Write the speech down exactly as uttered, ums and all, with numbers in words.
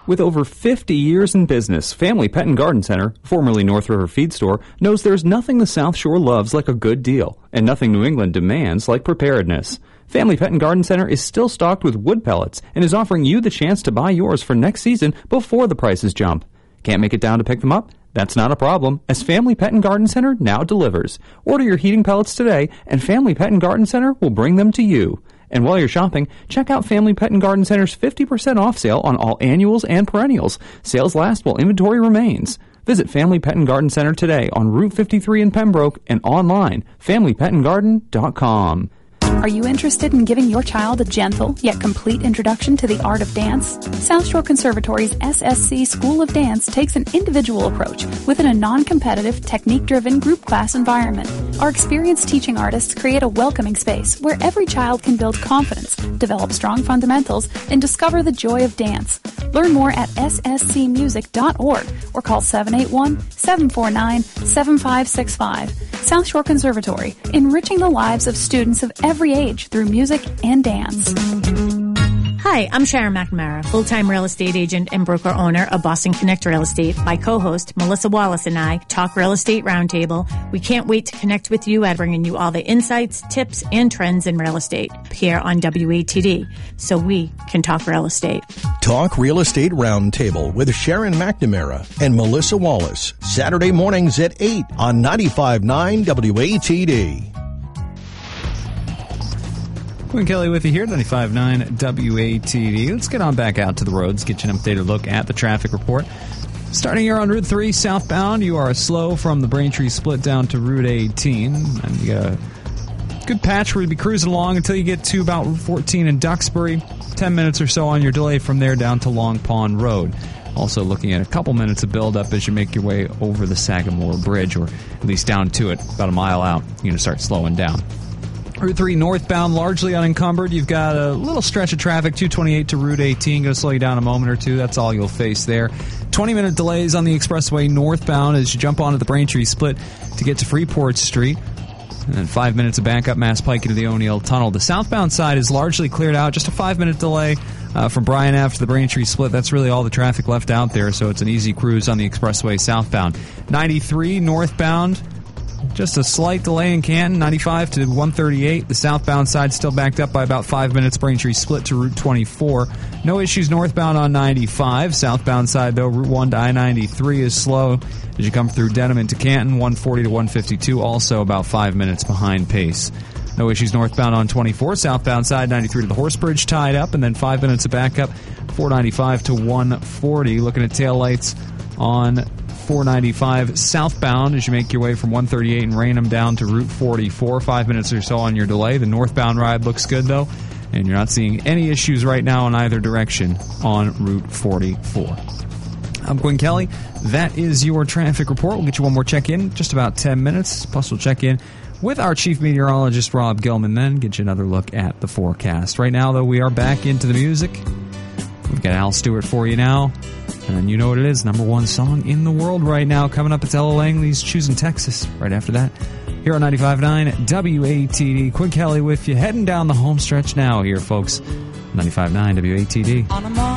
With over fifty years in business, Family Pet and Garden Center, formerly North River Feed Store, knows there's nothing the South Shore loves like a good deal, and nothing New England demands like preparedness. Family Pet and Garden Center is still stocked with wood pellets and is offering you the chance to buy yours for next season before the prices jump. Can't make it down to pick them up? That's not a problem, as Family Pet and Garden Center now delivers. Order your heating pellets today, and Family Pet and Garden Center will bring them to you. And while you're shopping, check out Family Pet and Garden Center's fifty percent off sale on all annuals and perennials. Sales last while inventory remains. Visit Family Pet and Garden Center today on Route fifty-three in Pembroke and online, family pet and garden dot com. Are you interested in giving your child a gentle yet complete introduction to the art of dance? South Shore Conservatory's S S C School of Dance takes an individual approach within a non-competitive, technique-driven group class environment. Our experienced teaching artists create a welcoming space where every child can build confidence, develop strong fundamentals, and discover the joy of dance. Learn more at s s c music dot org or call seven eight one, seven four nine, seven five six five. South Shore Conservatory, enriching the lives of students of every age through music and dance. Hi, I'm Sharon McNamara, full-time real estate agent and broker-owner of Boston Connect Real Estate. My co-host, Melissa Wallace, and I talk Real Estate Roundtable. We can't wait to connect with you at bringing you all the insights, tips, and trends in real estate here on W A T D, so we can talk real estate. Talk Real Estate Roundtable with Sharon McNamara and Melissa Wallace, Saturday mornings at eight on ninety-five point nine W A T D. Quinn Kelly with you here, ninety-five point nine W A T D. Let's get on back out to the roads, get you an updated look at the traffic report. Starting here on Route three southbound, you are slow from the Braintree split down to Route eighteen. And you got a good patch where you'll be cruising along until you get to about Route fourteen in Duxbury. Ten minutes or so on your delay from there down to Long Pond Road. Also looking at a couple minutes of buildup as you make your way over the Sagamore Bridge, or at least down to it, about a mile out. You're going to start slowing down. Route three northbound, largely unencumbered. You've got a little stretch of traffic, two twenty-eight to Route eighteen. Going to slow you down a moment or two. That's all you'll face there. twenty-minute delays on the expressway northbound as you jump onto the Braintree split to get to Freeport Street. And then five minutes of backup Mass Pike into the O'Neill Tunnel. The southbound side is largely cleared out. Just a five-minute delay uh, from Bryan Ave to the Braintree split. That's really all the traffic left out there, so it's an easy cruise on the expressway southbound. ninety-three northbound. Just a slight delay in Canton, ninety-five to one thirty-eight. The southbound side still backed up by about five minutes. Braintree split to Route twenty-four. No issues northbound on ninety-five. Southbound side, though, Route one to I ninety-three is slow as you come through Denham into Canton. one forty to one fifty-two, also about five minutes behind pace. No issues northbound on twenty-four. Southbound side, ninety-three to the Horse Bridge tied up, and then five minutes of backup. four ninety-five to one forty. Looking at taillights on four ninety-five southbound as you make your way from one thirty-eight and Raynham down to Route forty-four. Five minutes or so on your delay. The northbound ride looks good, though, and you're not seeing any issues right now in either direction on Route forty-four. I'm Quinn Kelly. That is your traffic report. We'll get you one more check-in in just about ten minutes. Plus, we'll check in with our chief meteorologist, Rob Gilman, then get you another look at the forecast. Right now, though, we are back into the music. We've got Al Stewart for you now. And you know what it is, number one song in the world right now. Coming up, it's Ella Langley's Choosing Texas. Right after that, here on ninety-five point nine W A T D. Quinn Kelly with you, heading down the home stretch now here, folks. ninety-five point nine W A T D.